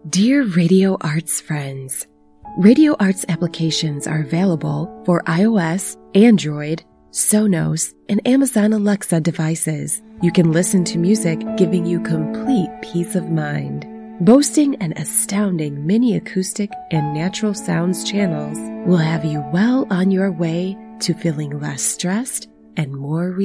Dear Radio Arts friends, Radio Arts applications are available for iOS, Android, Sonos, and Amazon Alexa devices. You can listen to music giving you complete peace of mind. Boasting an astounding mini acoustic and natural sounds channels will have you well on your way to feeling less stressed and more relaxed.